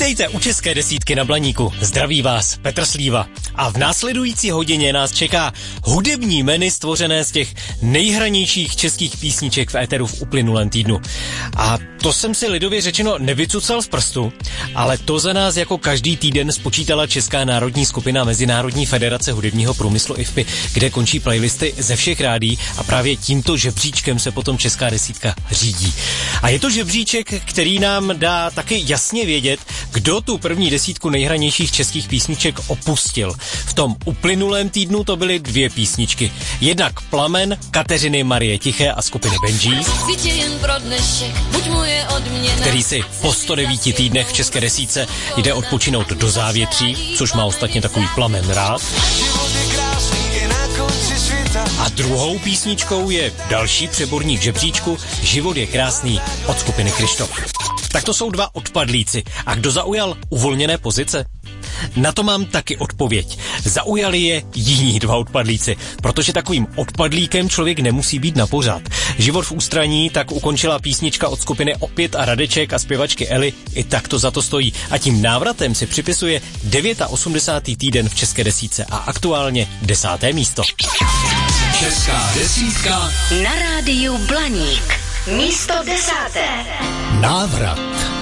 Vítejte u České desítky na Blaníku. Zdraví vás Petr Slíva. A v následující hodině nás čeká hudební menu stvořené z těch nejhranějších českých písniček v éteru v uplynulém týdnu. A to jsem si lidově řečeno nevycucal z prstu, ale to za nás jako každý týden spočítala Česká národní skupina Mezinárodní federace hudebního průmyslu IFPI, kde končí playlisty ze všech rádií a právě tímto žebříčkem se potom Česká desítka řídí. A je to žebříček, který nám dá taky jasně vědět, kdo tu první desítku nejhranějších českých písniček opustil. V tom uplynulém týdnu to byly 2 písničky. Jednak Plamen Kateřiny Marie Tiché a skupiny Benji, který si po 109 týdnech v České desítce jde odpočinout do závětří, což má ostatně takový Plamen rád. A druhou písničkou je další přeborník žebříčku Život je krásný od skupiny Kryštof. Tak to jsou 2 odpadlíci. A kdo zaujal uvolněné pozice? Na to mám taky odpověď. Zaujali je jiní 2 odpadlíci, protože takovým odpadlíkem člověk nemusí být na pořád. Život v ústraní tak ukončila písnička od skupiny Opět a Radeček a zpěvačky Eli. I tak to za to stojí. A tím návratem si připisuje 89. týden v České desítce a aktuálně 10. místo. Česká desítka na rádiu Blaník. Místo 10. Návrat.